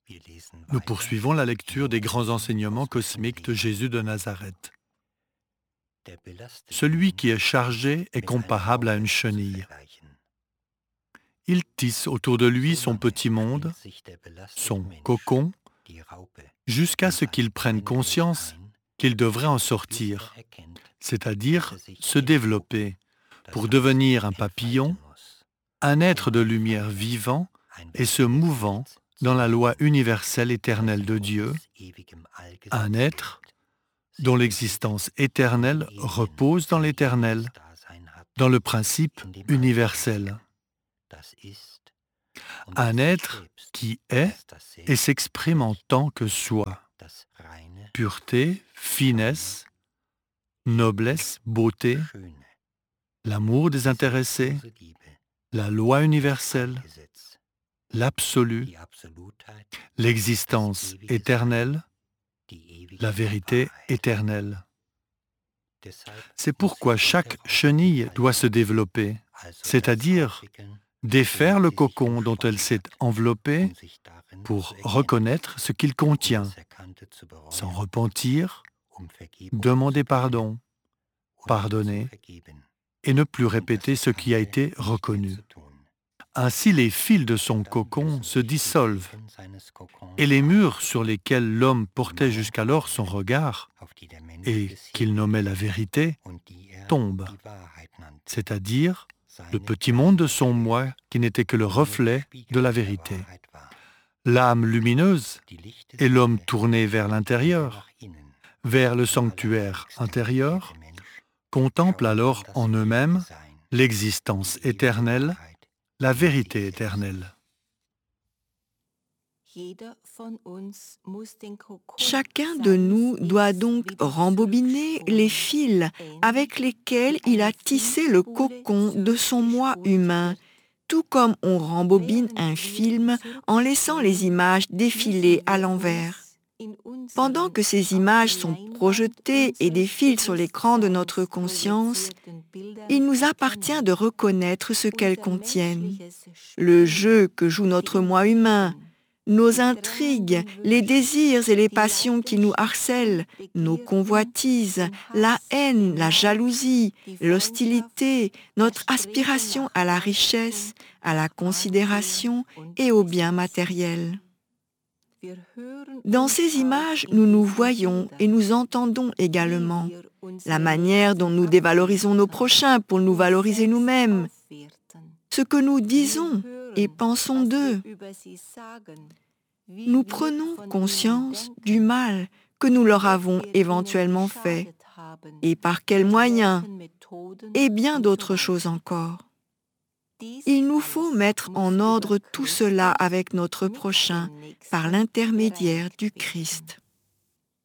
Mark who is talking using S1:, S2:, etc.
S1: Nous poursuivons la lecture des grands enseignements cosmiques de Jésus de Nazareth. Celui qui est chargé est comparable à une chenille. Il tisse autour de lui son petit monde, son cocon, jusqu'à ce qu'il prenne conscience qu'il devrait en sortir, c'est-à-dire se développer pour devenir un papillon, un être de lumière vivant et se mouvant dans la loi universelle éternelle de Dieu, un être dont l'existence éternelle repose dans l'éternel, dans le principe universel. Un être qui est et s'exprime en tant que soi. Pureté, finesse, noblesse, beauté, l'amour désintéressé, la loi universelle, l'absolu, l'existence éternelle, la vérité éternelle. C'est pourquoi chaque chenille doit se développer, c'est-à-dire défaire le cocon dont elle s'est enveloppée pour reconnaître ce qu'il contient, s'en repentir, demander pardon, pardonner et ne plus répéter ce qui a été reconnu. Ainsi, les fils de son cocon se dissolvent et les murs sur lesquels l'homme portait jusqu'alors son regard et qu'il nommait la vérité tombent, c'est-à-dire le petit monde de son moi qui n'était que le reflet de la vérité. L'âme lumineuse et l'homme tourné vers l'intérieur, vers le sanctuaire intérieur, contemplent alors en eux-mêmes l'existence éternelle, la vérité éternelle.
S2: Chacun de nous doit donc rembobiner les fils avec lesquels il a tissé le cocon de son moi humain, tout comme on rembobine un film en laissant les images défiler à l'envers. Pendant que ces images sont projetées et défilent sur l'écran de notre conscience, il nous appartient de reconnaître ce qu'elles contiennent. Le jeu que joue notre moi humain, nos intrigues, les désirs et les passions qui nous harcèlent, nos convoitises, la haine, la jalousie, l'hostilité, notre aspiration à la richesse, à la considération et au bien matériel. Dans ces images, nous nous voyons et nous entendons également la manière dont nous dévalorisons nos prochains pour nous valoriser nous-mêmes, ce que nous disons et pensons d'eux. Nous prenons conscience du mal que nous leur avons éventuellement fait et par quels moyens, et bien d'autres choses encore. Il nous faut mettre en ordre tout cela avec notre prochain par l'intermédiaire du Christ.